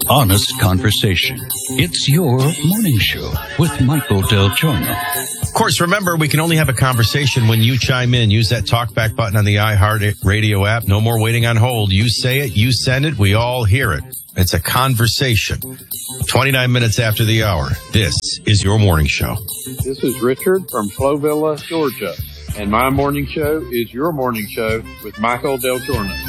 honest conversation. It's your morning show with Michael Del Giorno. Of course, remember, we can only have a conversation when you chime in. Use that talkback button on the iHeart Radio app. No more waiting on hold. You say it, you send it, we all hear it. It's a conversation. 29 minutes after the hour. This is your morning show. This is Richard from Flovilla, Georgia. And my morning show is your morning show with Michael Del Giorno.